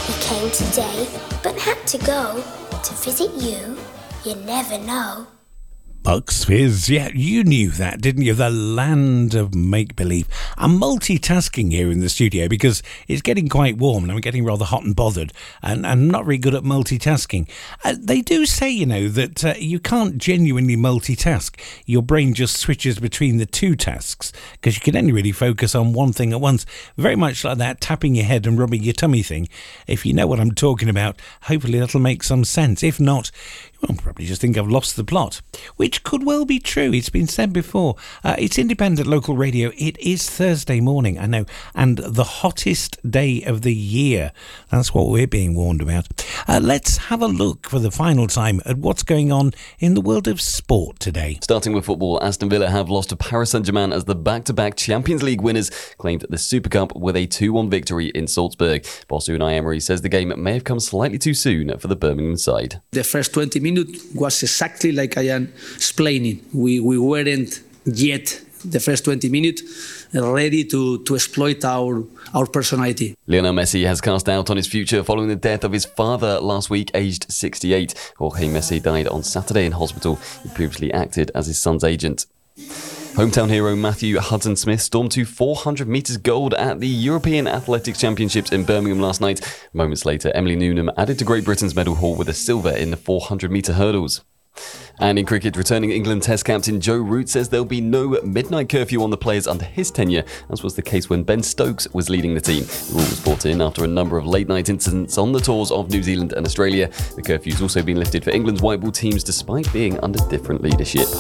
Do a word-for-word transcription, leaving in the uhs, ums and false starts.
He came today, but had to go. To visit you, you never know. Bucks Fizz, yeah, you knew that, didn't you? The land of make-believe. I'm multitasking here in the studio because it's getting quite warm and I'm getting rather hot and bothered, and I'm not very good at multitasking. Uh, they do say, you know, that uh, you can't genuinely multitask. Your brain just switches between the two tasks because you can only really focus on one thing at once. Very much like that tapping your head and rubbing your tummy thing. If you know what I'm talking about, hopefully that'll make some sense. If not, you'll probably just think I've lost the plot, which could well be true. It's been said before. Uh, it's independent local radio. It is Thursday morning, I know, and the hottest day of the year. That's what we're being warned about. Uh, let's have a look for the final time at what's going on in the world of sport today. Starting with football, Aston Villa have lost to Paris Saint-Germain as the back-to-back Champions League winners claimed the Super Cup with a two one victory in Salzburg. Boss Unai Emery says the game may have come slightly too soon for the Birmingham side. The first twenty minutes was exactly like I am explaining. We we weren't yet the first twenty minutes ready to, to exploit our our personality. Lionel Messi has cast doubt on his future following the death of his father last week, aged sixty-eight. Jorge Messi died on Saturday in hospital. He previously acted as his son's agent. Hometown hero Matthew Hudson-Smith stormed to four hundred metres gold at the European Athletics Championships in Birmingham last night. Moments later, Emily Noonan added to Great Britain's medal haul with a silver in the four hundred metre hurdles. And in cricket, returning England Test captain Joe Root says there'll be no midnight curfew on the players under his tenure, as was the case when Ben Stokes was leading the team. The rule was brought in after a number of late-night incidents on the tours of New Zealand and Australia. The curfew's also been lifted for England's white ball teams despite being under different leadership.